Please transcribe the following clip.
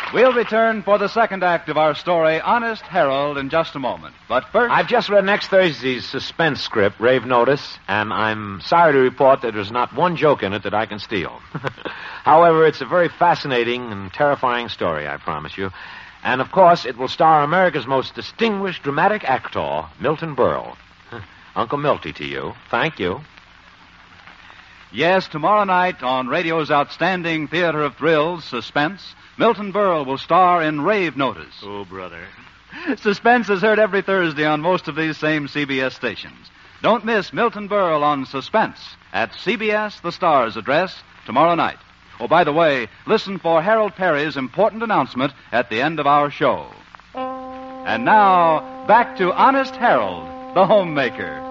We'll return for the second act of our story, Honest Harold, in just a moment. But first... I've just read next Thursday's suspense script, Rave Notice, and I'm sorry to report that there's not one joke in it that I can steal. However, it's a very fascinating and terrifying story, I promise you. And, of course, it will star America's most distinguished dramatic actor, Milton Berle. Uncle Milty to you. Thank you. Yes, tomorrow night on radio's outstanding theater of thrills, Suspense, Milton Berle will star in Rave Notice. Oh, brother. Suspense is heard every Thursday on most of these same CBS stations. Don't miss Milton Berle on Suspense at CBS The Star's address tomorrow night. Oh, by the way, listen for Harold Perry's important announcement at the end of our show. And now, back to Honest Harold, the homemaker.